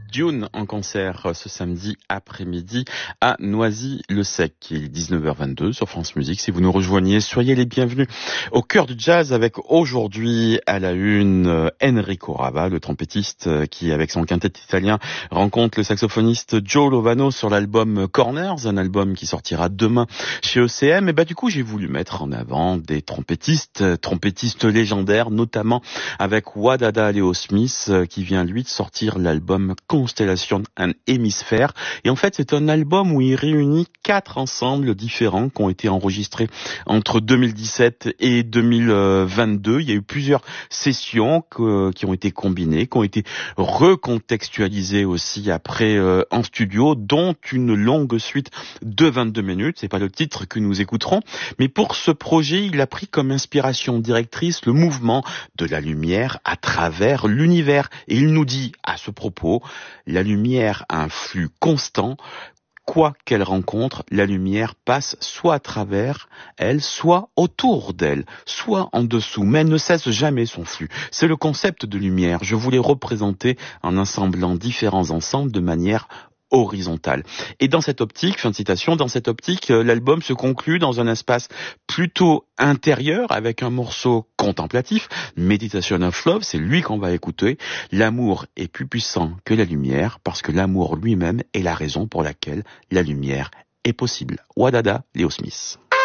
Dune en concert ce samedi après-midi à Noisy-le-Sec. Il est 19h22 sur France Musique. Si vous nous rejoignez, soyez les bienvenus au cœur du jazz avec aujourd'hui à la une Enrico Rava, le trompettiste qui, avec son quintet italien, rencontre le saxophoniste Joe Lovano sur l'album Corners, un album qui sortira demain chez ECM. Et du coup, j'ai voulu mettre en avant des trompettistes légendaires, notamment avec Wadada Leo Smith, qui vient lui de sortir l'album Constellation and Hemisphere. Et en fait, c'est un album où il réunit 4 ensembles différents qui ont été enregistrés entre 2017 et 2022. Il y a eu plusieurs sessions qui ont été combinées, qui ont été recontextualisées aussi après en studio, dont une longue suite de 22 minutes. C'est pas le titre que nous écouterons, mais pour ce projet, il a pris comme inspiration directrice le mouvement de la lumière à travers l'univers. Et il nous dit à ce propos: la lumière a un flux constant. Quoi qu'elle rencontre, la lumière passe soit à travers elle, soit autour d'elle, soit en dessous, mais elle ne cesse jamais son flux. C'est le concept de lumière. Je voulais représenter en assemblant différents ensembles de manière horizontale. Et dans cette optique, fin de citation, l'album se conclut dans un espace plutôt intérieur avec un morceau contemplatif, Meditation of Love, c'est lui qu'on va écouter. L'amour est plus puissant que la lumière parce que l'amour lui-même est la raison pour laquelle la lumière est possible. Wadada Leo Smith.